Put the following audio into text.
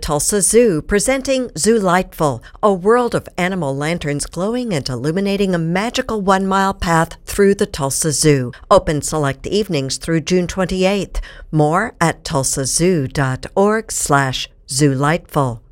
Tulsa Zoo, presenting Zoolightful, a world of animal lanterns glowing and illuminating a magical 1-mile path through the Tulsa Zoo. Open select evenings through June 28th. More at tulsazoo.org/zoolightful.